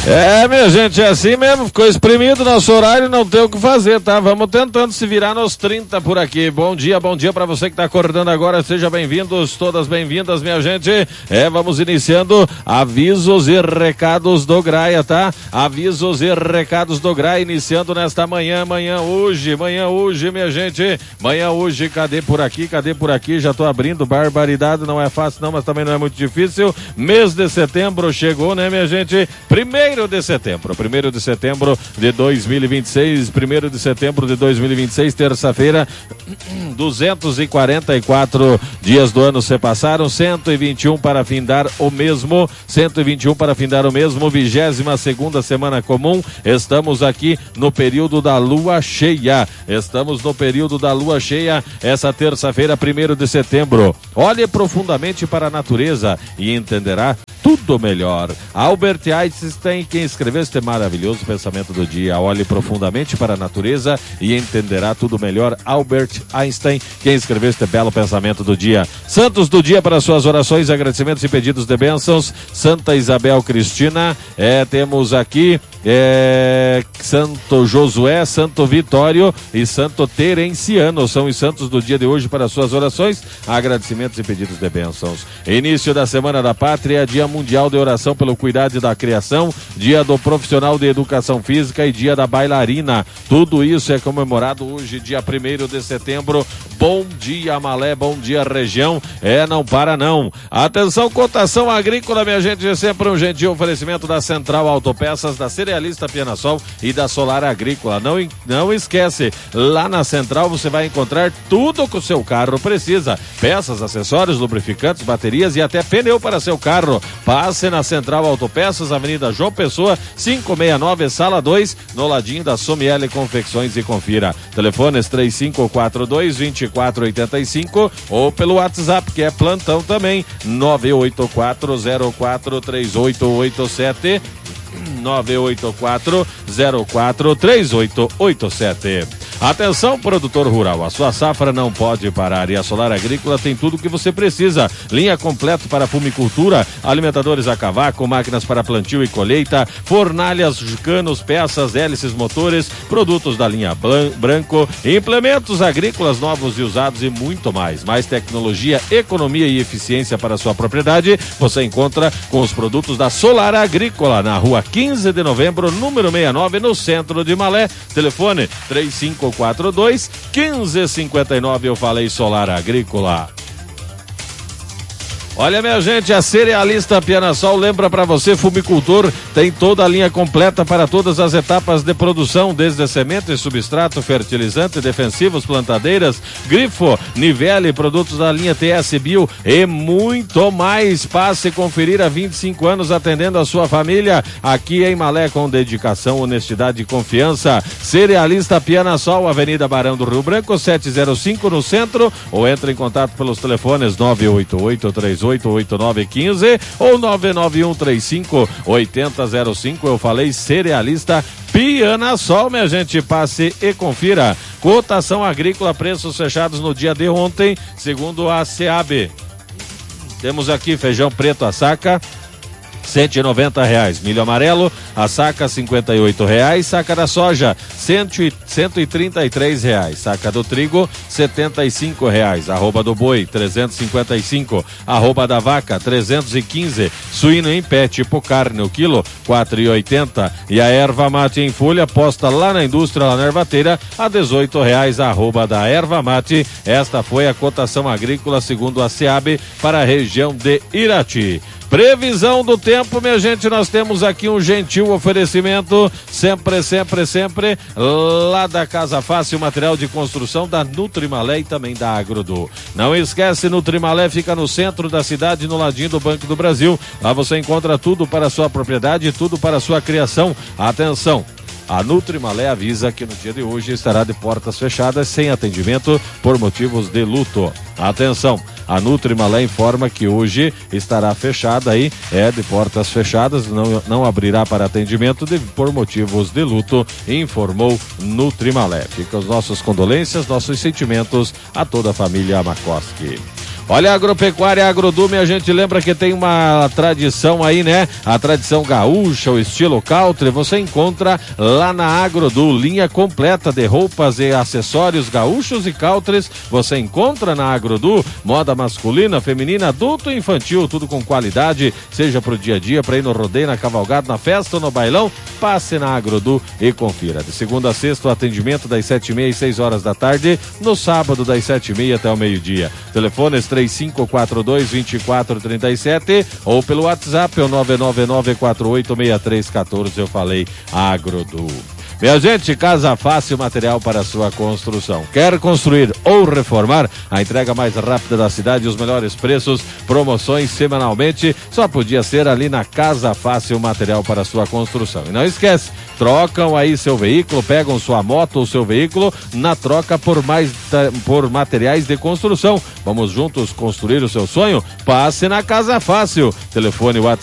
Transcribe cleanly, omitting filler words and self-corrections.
Minha gente, é assim mesmo, ficou exprimido nosso horário, não tem o que fazer, tá? Vamos tentando se virar nos 30 por aqui. Bom dia pra você que tá acordando agora, seja bem-vindos, todas bem-vindas, minha gente. Vamos iniciando avisos e recados do Graia, tá? Avisos e recados do Graia, iniciando nesta manhã hoje, minha gente. Manhã hoje, cadê por aqui? Já tô abrindo, barbaridade, não é fácil não, mas também não é muito difícil. Mês de setembro chegou, né, minha gente? 1º de setembro de 2026, terça-feira, 244 dias do ano se passaram, 121 para findar o mesmo, 22ª semana comum. Estamos aqui no período da lua cheia, essa terça-feira, 1º de setembro. Olhe profundamente para a natureza e entenderá tudo melhor. Albert Einstein, quem escreveu este maravilhoso pensamento do dia. Olhe profundamente para a natureza e entenderá tudo melhor. Albert Einstein, quem escreveu este belo pensamento do dia. Santos do dia para suas orações, agradecimentos e pedidos de bênçãos. Santa Isabel Cristina, temos aqui Santo Josué, Santo Vitório e Santo Terenciano, são os santos do dia de hoje para suas orações, agradecimentos e pedidos de bênçãos. Início da Semana da Pátria, Dia Mundial de Oração pelo Cuidado da Criação, Dia do Profissional de Educação Física e Dia da Bailarina. Tudo isso é comemorado hoje, dia 1º de setembro. Bom dia, Malé, bom dia, região. Não para não. Atenção, cotação agrícola, minha gente, é sempre um gentil oferecimento da Central Autopeças, da Cerealista Pianasol e da Solar Agrícola. Não esquece, lá na Central você vai encontrar tudo que o seu carro precisa. Peças, acessórios, lubrificantes, baterias e até pneu para seu carro. Passe na Central Autopeças, Avenida João Pessoa, 569, Sala 2, no ladinho da Somiele Confecções, e confira. Telefones 3542-2485 ou pelo WhatsApp, que é plantão também, 984043887. 984-043887. Atenção, produtor rural, a sua safra não pode parar e a Solar Agrícola tem tudo o que você precisa. Linha completa para fumicultura, alimentadores a cavaco, máquinas para plantio e colheita, fornalhas, canos, peças, hélices, motores, produtos da linha branco, implementos agrícolas novos e usados e muito mais. Mais tecnologia, economia e eficiência para a sua propriedade você encontra com os produtos da Solar Agrícola, na rua 15 de novembro, número 69, no centro de Malé. Telefone 3542-1559. Eu falei Solar Agrícola. Olha, minha gente, a Cerealista Pianasol lembra para você, fumicultor, tem toda a linha completa para todas as etapas de produção, desde semente, substrato, fertilizante, defensivos, plantadeiras, grifo, nivele, produtos da linha TS Bio e muito mais. Passe conferir há 25 anos atendendo a sua família aqui em Malé com dedicação, honestidade e confiança. Cerealista Pianasol, Avenida Barão do Rio Branco, 705 no centro, ou entre em contato pelos telefones 988-388915 ou 99135-8005. Eu falei Cerealista Pianasol, minha gente, passe e confira. Cotação agrícola, preços fechados no dia de ontem, segundo a SEAB. Temos aqui feijão preto a saca, R$190, milho amarelo, a saca R$58, saca da soja R$133, saca do trigo R$75, arroba do boi R$355, arroba da vaca R$315, suíno em pé tipo carne, o quilo R$4,80 e a erva mate em folha posta lá na indústria, lá na ervateira, a R$18, arroba da erva mate. Esta foi a cotação agrícola segundo a SEAB para a região de Irati. Previsão do tempo, minha gente, nós temos aqui um gentil oferecimento, sempre, lá da Casa Fácil, material de construção da Nutrimalé e também da Agrodu. Não esquece, Nutrimalé fica no centro da cidade, no ladinho do Banco do Brasil. Lá você encontra tudo para a sua propriedade, tudo para a sua criação. Atenção! A Nutrimalé avisa que no dia de hoje estará de portas fechadas, sem atendimento por motivos de luto. Atenção, a Nutrimalé informa que hoje estará fechada aí, de portas fechadas, não abrirá para atendimento por motivos de luto, informou Nutrimalé. Fica as nossas condolências, nossos sentimentos a toda a família Makoski. Olha, a Agropecuária Agrodume, a gente lembra que tem uma tradição aí, né? A tradição gaúcha, o estilo country, você encontra lá na Agrodu, linha completa de roupas e acessórios gaúchos e countries, você encontra na Agrodu, moda masculina, feminina, adulto e infantil, tudo com qualidade, seja pro dia a dia, para ir no rodeio, na cavalgada, na festa ou no bailão, passe na Agrodu e confira. De segunda a sexta, o atendimento das 7h30 às 6 horas da tarde, no sábado das 7h30 até o meio-dia. Telefones 3542-2437 ou pelo WhatsApp, o 999486314, eu falei Agrodu. Minha gente, Casa Fácil, material para sua construção. Quer construir ou reformar? A entrega mais rápida da cidade, os melhores preços, promoções semanalmente, só podia ser ali na Casa Fácil, material para sua construção. E não esquece, trocam aí seu veículo, pegam sua moto ou seu veículo na troca por materiais de construção. Vamos juntos construir o seu sonho? Passe na Casa Fácil. Telefone WhatsApp